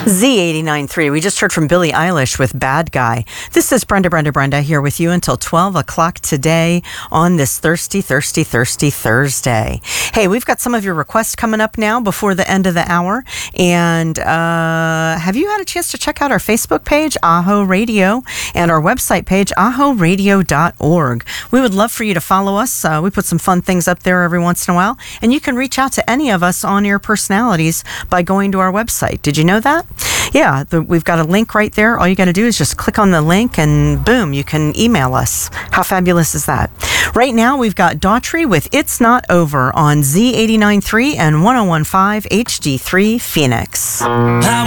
Z89.3. We just heard from Billie Eilish with Bad Guy. This is Brenda here with you until 12 o'clock today on this thirsty Thursday. Hey, we've got some of your requests coming up now before the end of the hour. And have you had a chance to check out our Facebook page, Aho Radio, and our website page, ahoradio.org? We would love for you to follow us. We put some fun things up there every once in a while. And you can reach out to any of us on-air personalities by going to our website. Did you know that? Yeah, we've got a link right there. All you got to do is just click on the link and boom, you can email us. How fabulous is that? Right now, we've got Daughtry with It's Not Over on Z89.3 and 101.5 HD3 Phoenix. I